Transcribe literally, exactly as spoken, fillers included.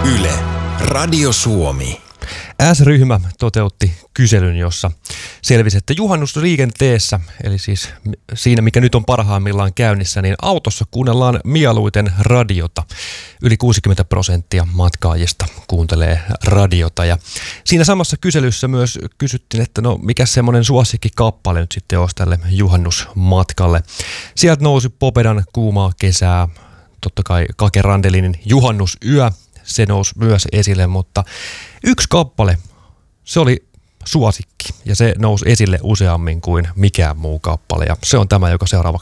Yle, Radio Suomi. S-ryhmä toteutti kyselyn, jossa selvisi, että juhannusliikenteessä, eli siis siinä mikä nyt on parhaimmillaan käynnissä, niin autossa kuunnellaan mieluiten radiota. Yli kuusikymmentä prosenttia matkaajista kuuntelee radiota. Ja siinä samassa kyselyssä myös kysyttiin, että no mikä semmoinen suosikkikappale nyt sitten olisi tälle juhannusmatkalle. Sieltä nousi Popedan Kuumaa kesää, totta kai Kake Randelinin Juhannusyö. Se nousi myös esille, mutta yksi kappale, se oli suosikki ja se nousi esille useammin kuin mikään muu kappale ja se on tämä, joka seuraavaksi